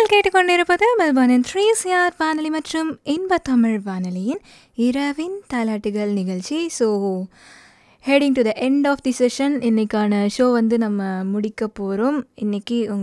நீங்கள் கேட்டுக்கொண்டிருப்பது மெல்பர்னின் 3CR வானொலி மற்றும் இன்ப தமிழ் வானொலியின் இரவின் தாலாட்டுகள் நிகழ்ச்சி. So heading to the end of the session. இன்றைக்கான ஷோ வந்து நம்ம முடிக்க போகிறோம். இன்றைக்கி